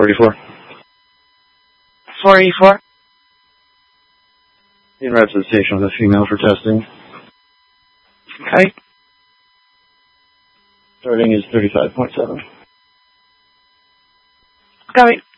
484. 484? En route to the station with a female for testing. Okay. Starting is 35.7. Copy.